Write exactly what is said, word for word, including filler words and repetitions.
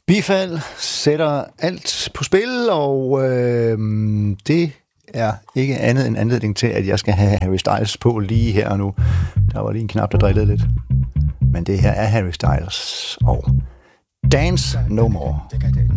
Bifald sætter alt på spil, og øh, det er ikke andet end anledning til, at jeg skal have Harry Styles på lige her og nu. Der var lige en knap, der drillede lidt. Men det her er Harry Styles og Dance No More.